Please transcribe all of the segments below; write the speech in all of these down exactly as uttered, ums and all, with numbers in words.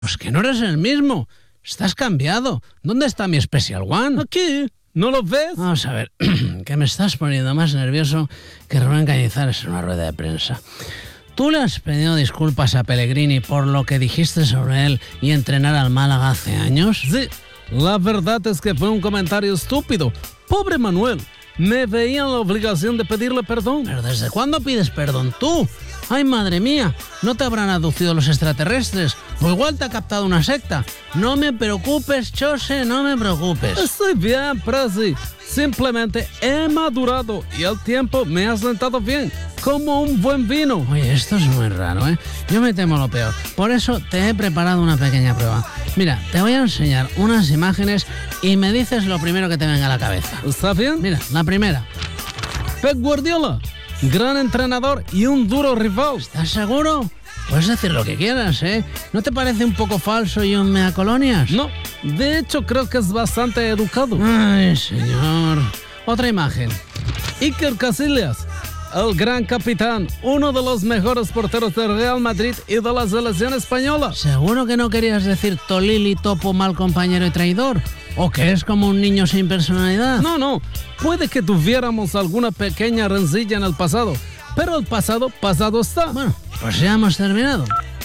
Pues que no eres el mismo. Estás cambiado. ¿Dónde está mi Special One? Aquí. ¿No lo ves? Vamos a ver, que me estás poniendo más nervioso que Rubén Cañizares en una rueda de prensa. ¿Tú le has pedido disculpas a Pellegrini por lo que dijiste sobre él y entrenar al Málaga hace años? Sí, la verdad es que fue un comentario estúpido. Pobre Manuel, me veía en la obligación de pedirle perdón. ¿Pero desde cuándo pides perdón tú? ¡Ay, madre mía! ¿No te habrán aducido los extraterrestres? O igual te ha captado una secta. No me preocupes, Chose, no me preocupes. Estoy bien, Presi. Simplemente he madurado y el tiempo me ha sentado bien, como un buen vino. Oye, esto es muy raro, ¿eh? Yo me temo lo peor. Por eso te he preparado una pequeña prueba. Mira, te voy a enseñar unas imágenes y me dices lo primero que te venga a la cabeza. ¿Está bien? Mira, la primera. Pep Guardiola, gran entrenador y un duro rival. ¿Estás seguro? Puedes decir lo que quieras, ¿eh? ¿No te parece un poco falso y un meacolonias? No, de hecho creo que es bastante educado. Ay, señor. Otra imagen. Iker Casillas, el gran capitán, uno de los mejores porteros del Real Madrid y de la selección española. ¿Seguro que no querías decir Tolili, topo, mal compañero y traidor? ¿O que es como un niño sin personalidad? No, no. Puede que tuviéramos alguna pequeña rencilla en el pasado, pero el pasado, pasado está. Bueno, pues ya hemos terminado.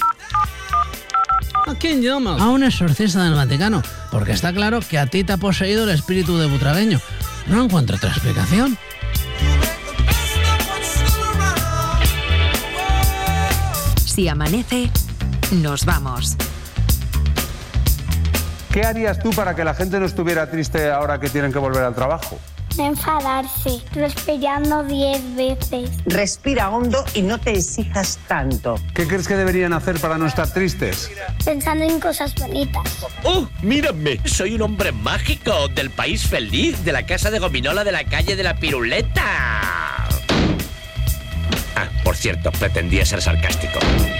¿A quién llamas? A un exorcista del Vaticano, porque está claro que a ti te ha poseído el espíritu de Butragueño. No encuentro otra explicación. Si amanece, nos vamos. ¿Qué harías tú para que la gente no estuviera triste ahora que tienen que volver al trabajo? Enfadarse, respirando diez veces. Respira hondo y no te exijas tanto. ¿Qué crees que deberían hacer para no estar tristes? Pensando en cosas bonitas. ¡Oh, mírame! Soy un hombre mágico del país feliz, de la casa de gominola de la calle de la Piruleta. Ah, por cierto, pretendía ser sarcástico.